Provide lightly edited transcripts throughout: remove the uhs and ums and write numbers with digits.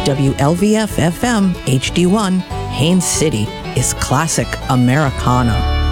WLVF-FM HD1, Haines City is classic Americana.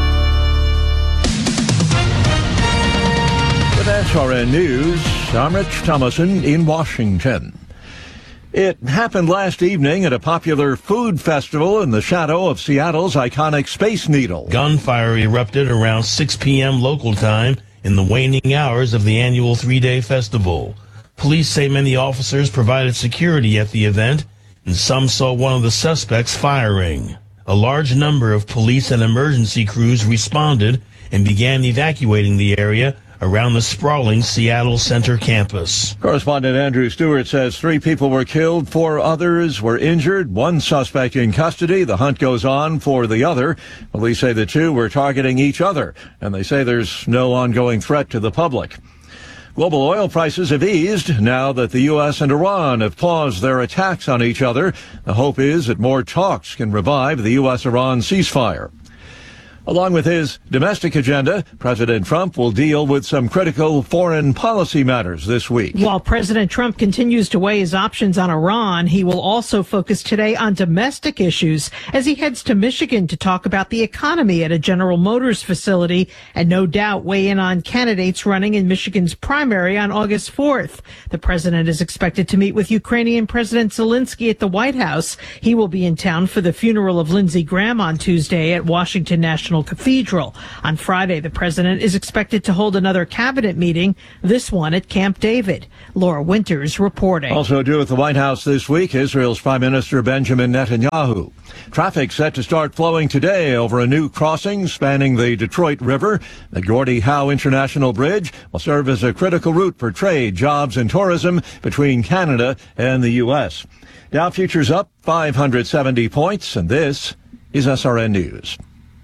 With SRN News, I'm Rich Thomason in Washington. It happened last evening at a popular food festival in the shadow of Seattle's iconic Space Needle. Gunfire erupted around 6 p.m. local time in the waning hours of the annual three-day festival. Police say many officers provided security at the event, and some saw one of the suspects firing. A large number of police and emergency crews responded and began evacuating the area around the sprawling Seattle Center campus. Correspondent Andrew Stewart says 3 people were killed, 4 others were injured, 1 suspect in custody. The hunt goes on for the other. Police say the 2 were targeting each other, and they say there's no ongoing threat to the public. Global oil prices have eased now that the U.S. and Iran have paused their attacks on each other. The hope is that more talks can revive the U.S.-Iran ceasefire. Along with his domestic agenda, President Trump will deal with some critical foreign policy matters this week. While President Trump continues to weigh his options on Iran, he will also focus today on domestic issues as he heads to Michigan to talk about the economy at a General Motors facility and no doubt weigh in on candidates running in Michigan's primary on August 4th. The president is expected to meet with Ukrainian President Zelensky at the White House. He will be in town for the funeral of Lindsey Graham on Tuesday at Washington National Cathedral. On Friday, the president is expected to hold another cabinet meeting, this one at Camp David. Laura Winters reporting. Also due at the White House this week, Israel's Prime Minister Benjamin Netanyahu. Traffic set to start flowing today over a new crossing spanning the Detroit River. The Gordie Howe International Bridge will serve as a critical route for trade, jobs, and tourism between Canada and the U.S. Dow futures up 570 points, and this is SRN News.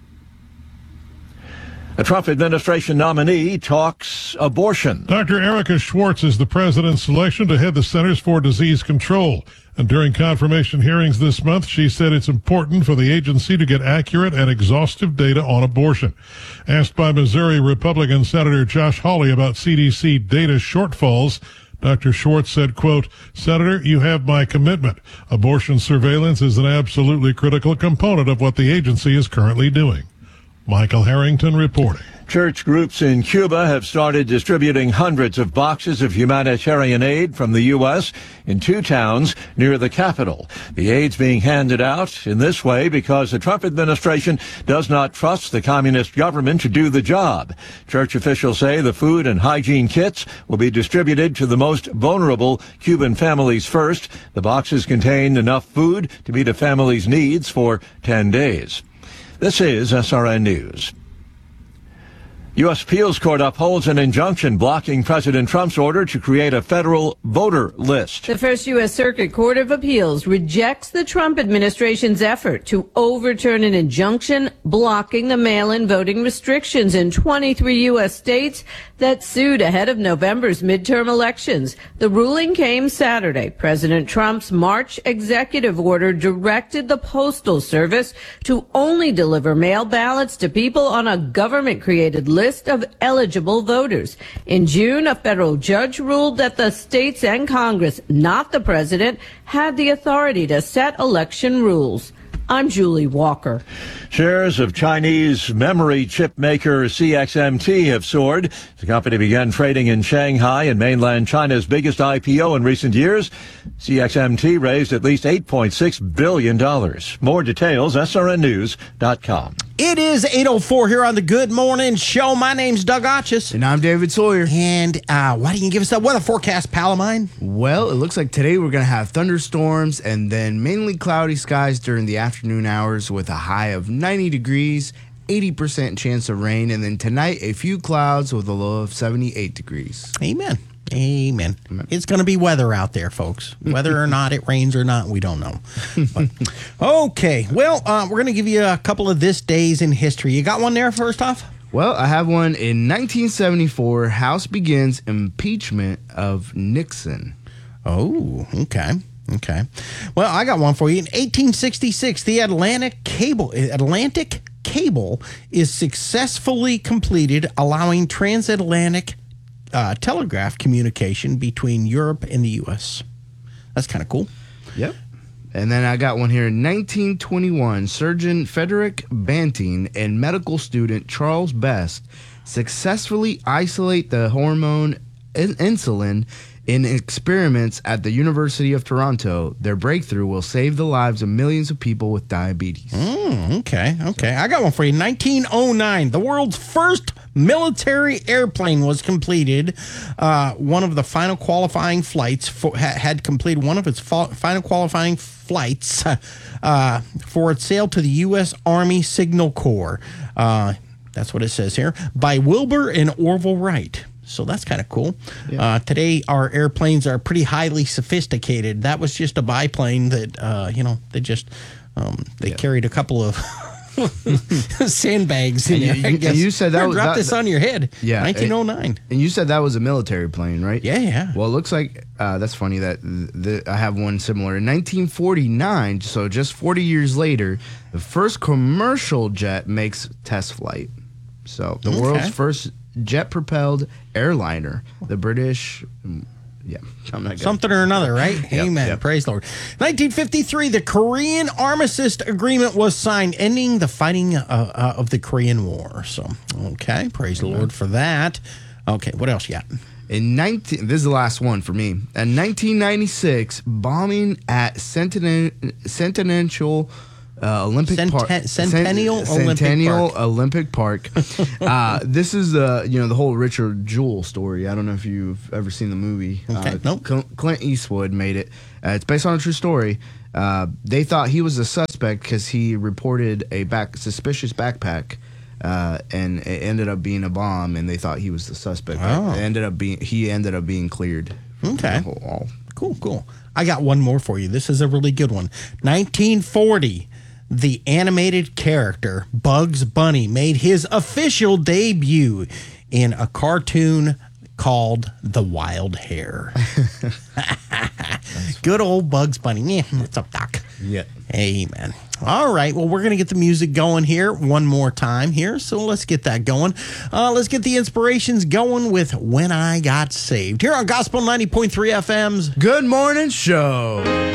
A Trump administration nominee talks abortion. Dr. Erica Schwartz is the president's selection to head the Centers for Disease Control. And during confirmation hearings this month, she said it's important for the agency to get accurate and exhaustive data on abortion. Asked by Missouri Republican Senator Josh Hawley about CDC data shortfalls, Dr. Schwartz said, quote, "Senator, you have my commitment. Abortion surveillance is an absolutely critical component of what the agency is currently doing." Michael Harrington reporting. Church groups in Cuba have started distributing hundreds of boxes of humanitarian aid from the U.S. in 2 towns near the capital. The aid's being handed out in this way because the Trump administration does not trust the communist government to do the job. Church officials say the food and hygiene kits will be distributed to the most vulnerable Cuban families first. The boxes contain enough food to meet a family's needs for 10 days. This is SRN News. U.S. Appeals Court upholds an injunction blocking President Trump's order to create a federal voter list. The First U.S. Circuit Court of Appeals rejects the Trump administration's effort to overturn an injunction blocking the mail-in voting restrictions in 23 U.S. states that sued ahead of November's midterm elections. The ruling came Saturday. President Trump's March executive order directed the Postal Service to only deliver mail ballots to people on a government-created list of eligible voters. In June, a federal judge ruled that the states and Congress, not the president, had the authority to set election rules. I'm Julie Walker. Shares of Chinese memory chip maker CXMT have soared. The company began trading in Shanghai and mainland China's biggest IPO in recent years. CXMT raised at least $8.6 billion. More details, srnnews.com. It is 8:04 here on the Good Morning Show. My name's Doug Otchis. And I'm David Sawyer. And why don't you give us that weather forecast, pal of mine? Well, it looks like today we're going to have thunderstorms and then mainly cloudy skies during the afternoon hours with a high of 90 degrees, 80% chance of rain. And then tonight, a few clouds with a low of 78 degrees. Amen. Amen. It's going to be weather out there, folks. Whether or not it rains or not, we don't know. But, okay. Well, we're going to give you a couple of this days in history. You got one there first off? Well, I have one. In 1974, House begins impeachment of Nixon. Oh, okay. Okay. Well, I got one for you. In 1866, the Atlantic Cable is successfully completed, allowing transatlantic telegraph communication between Europe and the U.S. That's kind of cool. Yep. And then I got one here. In 1921, surgeon Frederick Banting and medical student Charles Best successfully isolate the hormone insulin in experiments at the University of Toronto. Their breakthrough will save the lives of millions of people with diabetes. Okay. I got one for you. 1909, the world's first military airplane was completed. One of the final qualifying flights had completed one of its final qualifying flights for its sale to the U.S. Army Signal Corps. That's what it says here. By Wilbur and Orville Wright. So that's kind of cool. Yeah. Today, our airplanes are pretty highly sophisticated. That was just a biplane that, they carried a couple of sandbags in it. And you said that was... Drop this on your head. Yeah. 1909. And you said that was a military plane, right? Yeah. Well, it looks like... that's funny that I have one similar. In 1949, so just 40 years later, the first commercial jet makes test flight. So the world's first jet-propelled airliner, the British... Yeah, I'm not something or another, right? Amen. Yep. Praise the Lord. 1953, the Korean Armistice Agreement was signed, ending the fighting of the Korean War. So, okay, praise the Lord for that. Okay, what else you got? This is the last one for me. In 1996, bombing at Centennial Olympic Park. Centennial Olympic Park. This is the whole Richard Jewell story. I don't know if you've ever seen the movie. Okay, nope. Clint Eastwood made it. It's based on a true story. They thought he was a suspect because he reported a suspicious backpack, and it ended up being a bomb, and they thought he was the suspect. Oh. He ended up being cleared. Okay. Cool. I got one more for you. This is a really good one. 1940. The animated character Bugs Bunny made his official debut in a cartoon called The Wild Hare. Good old Bugs Bunny. Yeah, what's up, Doc? Yeah. Amen. All right. Well, we're going to get the music going here one more time here. So let's get that going. Let's get the inspirations going with When I Got Saved here on Gospel 90.3 FM's Good Morning Show.